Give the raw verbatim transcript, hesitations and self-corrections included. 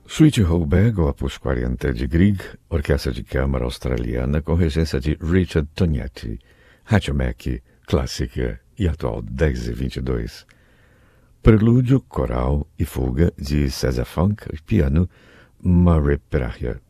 Suite Holberg, opus quarenta de Grieg, orquestra de câmara australiana com regência de Richard Tognetti, Hatchback, clássica e atual dez e vinte e dois. Prelúdio, coral e fuga de César Funk, piano, Murray Praher.